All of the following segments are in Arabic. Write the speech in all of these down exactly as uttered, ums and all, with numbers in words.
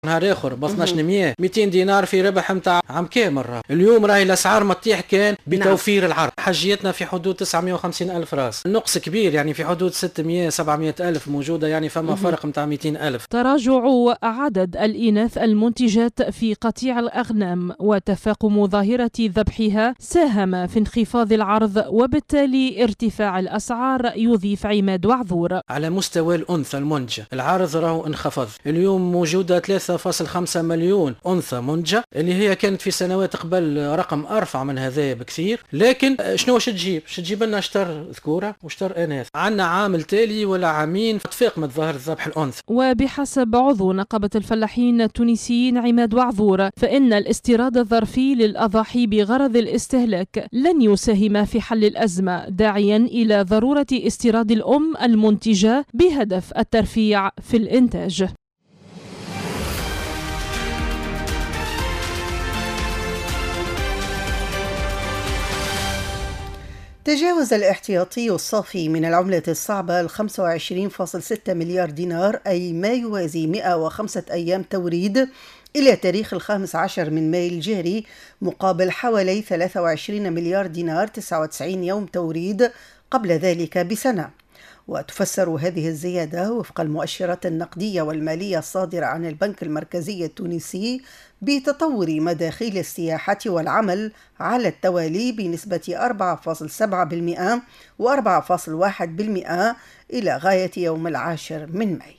نهار اخر بصناش مية مئتين دينار في ربح نتاع عام كامل. راه اليوم راهي الاسعار ما تطيح كان بتوفير نعم. العرض حجيتنا في حدود تسعمائة وخمسين الف راس، النقص كبير يعني في حدود ستمائة سبعمائة الف موجوده، يعني فما فرق نتاع مئتين الف. تراجع عدد الإناث المنتجات في قطيع الأغنام وتفاقم ظاهرة ذبحها ساهم في انخفاض العرض وبالتالي ارتفاع الأسعار، يضيف عماد وعذور. على مستوى الأنثى المنتجة العرض راهو انخفض، اليوم موجودة ثلاثة فاصلة خمسة مليون أنثى منتجة اللي هي كانت في سنوات قبل رقم أرفع من هذا بكثير. لكن شنو واش تجيب؟ واش تجيب لنا شطر ذكورة وشطر إناث، عندنا عامل تالي ولا عامين تفاقمت ظاهرة ذبح الأنثى. وبحسب عضو نقابة الفلاحين التونسيين عماد وعذور فإن الاستيراد الظرفي للأضاحي بغرض الاستهلاك لن يساهم في حل الأزمة، داعيا إلى ضرورة استيراد الأم المنتجة بهدف الترفيع في الإنتاج. تجاوز الاحتياطي الصافي من العملة الصعبة ال خمسة وعشرين فاصلة ستة مليار دينار، أي ما يوازي مئة وخمسة أيام توريد إلى تاريخ الخامس عشر من ماي الجاري، مقابل حوالي ثلاثة وعشرين مليار دينار تسعة وتسعين يوم توريد قبل ذلك بسنة. وتفسر هذه الزيادة وفق المؤشرات النقدية والمالية الصادرة عن البنك المركزي التونسي بتطور مداخيل السياحة والعمل على التوالي بنسبة أربعة فاصلة سبعة بالمئة وأربعة فاصلة واحد بالمئة إلى غاية يوم العاشر من ماي.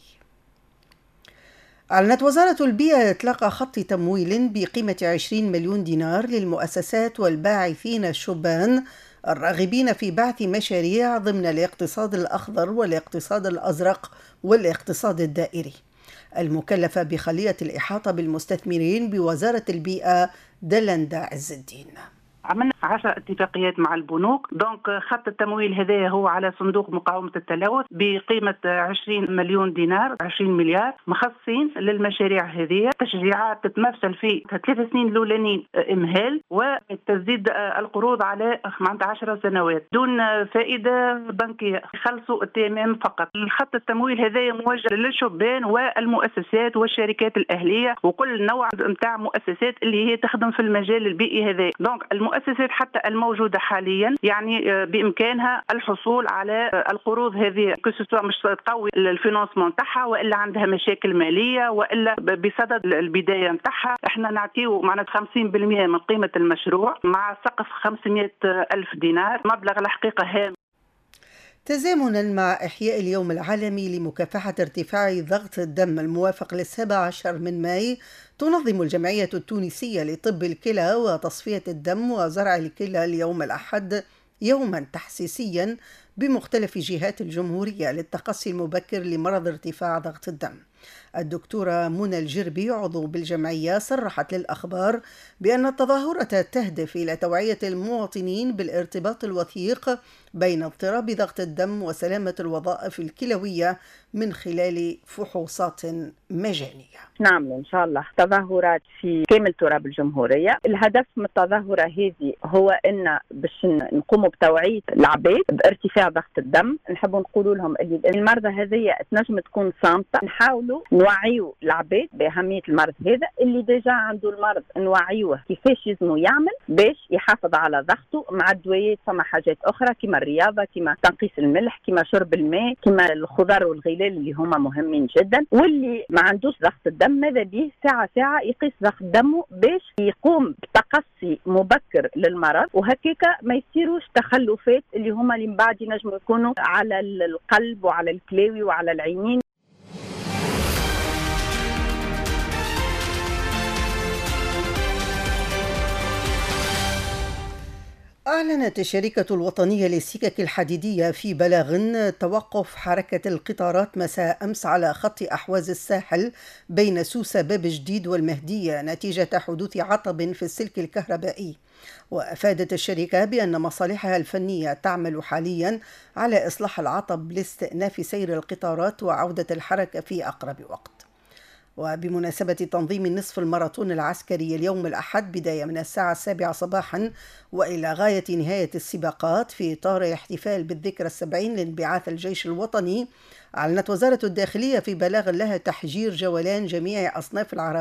أعلنت وزارة البيئة إطلاق خط تمويل بقيمة عشرين مليون دينار للمؤسسات والباعثين الشبان الراغبين في بعث مشاريع ضمن الاقتصاد الأخضر والاقتصاد الأزرق والاقتصاد الدائري، المكلفة بخلية الإحاطة بالمستثمرين بوزارة البيئة دلندا عز الدين. عملنا عشر اتفاقيات مع البنوك. دونك خط التمويل هذا هو على صندوق مقاومة التلوث بقيمة عشرين مليون دينار، عشرين مليار مخصصين للمشاريع هذه. تشجيعات تتمثل في ثلاث سنين الأولانيين إمهال وتسديد القروض على معناتها عشر سنوات دون فائدة بنكية، يخلصوا التمام فقط. الخط التمويل هذا موجه للشبان والمؤسسات والشركات الأهلية وكل نوع نتاع مؤسسات اللي هي تخدم في المجال البيئي هذا. دونك المؤسسات حتى الموجودة حاليا يعني بإمكانها الحصول على القروض هذه، كسوة مش تقوي الفينانسمون نتاعها وإلا عندها مشاكل مالية وإلا بصدد البداية نتاعها. احنا نعطيو معنا خمسين بالمئة من قيمة المشروع مع سقف خمسمائة ألف دينار، مبلغ الحقيقة هام. تزامنا مع إحياء اليوم العالمي لمكافحة ارتفاع ضغط الدم الموافق للسابع عشر من ماي، تنظم الجمعية التونسية لطب الكلى وتصفية الدم وزرع الكلى اليوم الأحد يوما تحسيسيا بمختلف جهات الجمهورية للتقصي المبكر لمرض ارتفاع ضغط الدم. الدكتورة منى الجربي عضو بالجمعية صرحت للأخبار بأن التظاهرة تهدف إلى توعية المواطنين بالارتباط الوثيق بين اضطراب ضغط الدم وسلامة الوظائف الكلوية من خلال فحوصات مجانية. نعمل إن شاء الله تظاهرات في كامل تراب الجمهورية. الهدف من التظاهرة هذه هو أن باش نقوم بتوعية العباد بارتفاع ضغط الدم. نحب نقول لهم اللي المرضى هذه تنجم تكون صامتة، نحاولوا نوعيوا العباد بأهمية المرض هذا. اللي ديجا عنده المرض نوعيوه كيفاش يزنو يعمل باش يحافظ على ضغطه مع الدويات. فما حاجات أخرى كما الرياضة، كما تنقيس الملح، كما شرب الماء، كما الخضار والغلال اللي هما مهمين جدا. واللي ما عندوش ضغط الدم ماذا به ساعة ساعة يقيس ضغط دمه باش يقوم بتقصي مبكر للمرض، وهكذا ما يصيروش تخلفات اللي هما اللي من بعد ينجموا يكونوا على القلب وعلى الكلاوي وعلى العينين. أعلنت الشركة الوطنية للسكك الحديدية في بلاغ توقف حركة القطارات مساء أمس على خط أحواز الساحل بين سوسة باب جديد والمهدية نتيجة حدوث عطب في السلك الكهربائي. وأفادت الشركة بأن مصالحها الفنية تعمل حاليا على إصلاح العطب لاستئناف سير القطارات وعودة الحركة في أقرب وقت. وبمناسبة تنظيم نصف الماراثون العسكري اليوم الأحد بداية من الساعة السابعة صباحا وإلى غاية نهاية السباقات في إطار احتفال بالذكرى السبعين لانبعاث الجيش الوطني، أعلنت وزارة الداخلية في بلاغ لها تحجير جولان جميع أصناف العربية